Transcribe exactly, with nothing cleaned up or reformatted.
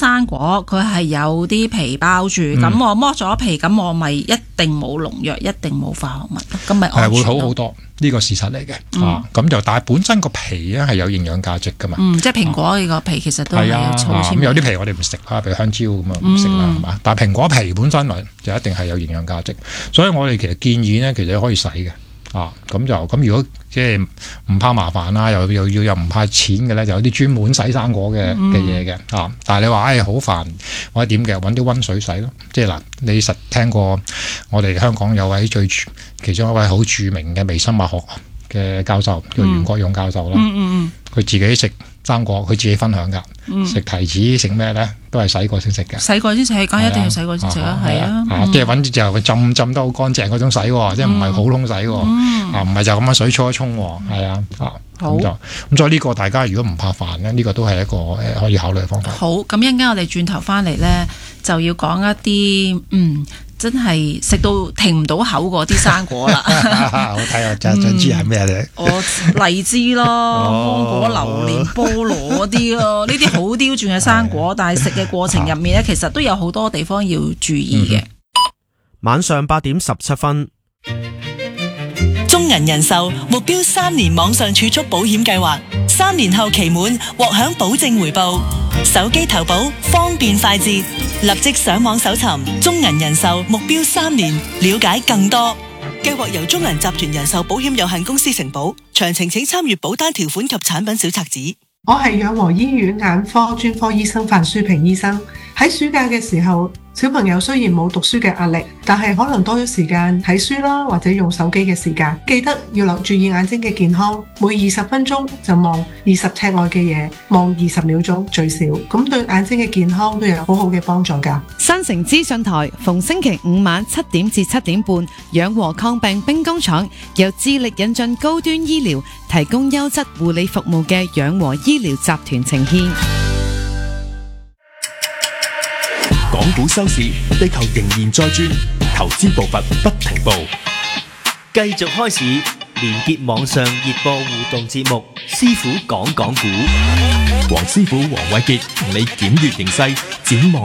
生果佢係有啲皮包住，咁、嗯、我剝咗皮，咁我咪一定冇農藥，一定冇化學物，咁咪安全咯。係會好好多，呢、這個事實嚟嘅、嗯、啊。咁就但係本身個皮咧係有營養價值噶嘛。嗯，即係蘋果呢個皮其實都係有草纖維。咁有啲皮我哋唔食啦，譬如香蕉咁啊唔食啦，係嘛、嗯？但係蘋果皮本身嚟就一定係有營養價值，所以我哋其實建議咧，其實可以洗嘅。啊，咁就咁如果即係唔怕麻煩啦，又又要又唔怕錢嘅咧，就有啲專門洗生果嘅嘅嘢嘅啊。但係你話唉好煩，或者點嘅，揾啲溫水洗咯。即係嗱，你實聽過我哋香港有位最其中一位好著名嘅微生物學嘅教授叫袁國勇教授啦。嗯嗯嗯，佢自己食生果，佢自己分享㗎。食、嗯、提子食咩咧，都係洗過先食嘅。洗過先食，梗一定係洗過先食啦，係啊。即係揾就浸浸得好乾淨嗰種洗，嗯、即係唔係普通洗，嗯、啊唔係就咁樣水沖一沖，係啊。啊好咁就咁，所以呢個大家如果唔怕煩咧，呢、呢個都係一個誒可以考慮嘅方法。好，咁一陣間我哋轉頭翻嚟咧，就要講一啲嗯。真係食到停唔到口嗰啲生果啦！我睇下真想知係咩咧？我荔枝咯、芒果、榴蓮、菠蘿嗰啲咯，呢啲好刁鑽嘅生果，但係食嘅過程入面咧，其實都有好多地方要注意嘅、嗯。 晚上八點十七分， 中銀人壽目標三年網上儲蓄保險計劃，三年後期滿獲享保證回報。手機投保方便快捷，立即上網搜尋中銀人壽目標三年，了解更多。計劃由中銀集團人壽保險有限公司承保，詳情請參閱保單條款及產品小冊子。 我係養和醫院眼科專科醫生范舒平醫生。喺暑假嘅時候，小朋友雖然冇讀書嘅壓力，但係可能多咗時間睇書啦，或者用手機嘅時間，記得要留注意眼睛嘅健康。每二十分鐘就望二十尺外嘅嘢，望二十秒鐘最少，咁對眼睛嘅健康都有好好嘅幫助㗎。 新城資訊台逢星期五晚七點至七點半，養和抗病兵工廠由致力引進高端醫療，提供優質護理服務嘅養和醫療集團呈獻。 港股收市，地球仍然在轉，投資步伐不停步。 繼續開市，連結網上熱播互動節目，師傅講港股。 黃師傅黃偉傑同你檢閱形勢，展望